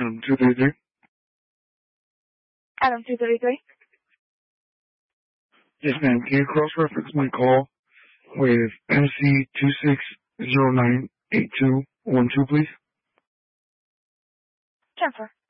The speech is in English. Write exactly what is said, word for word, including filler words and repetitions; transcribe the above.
Adam two thirty-three. Adam two thirty-three. Yes, ma'am. Can you cross-reference my call with M C two six zero nine eight two one two, please? Transfer.